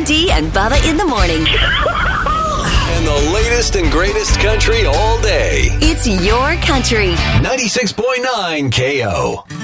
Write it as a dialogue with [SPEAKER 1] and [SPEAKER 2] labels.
[SPEAKER 1] BD and Bubba in the morning.
[SPEAKER 2] And the latest and greatest country all day.
[SPEAKER 1] It's your country.
[SPEAKER 2] 96.9 KO.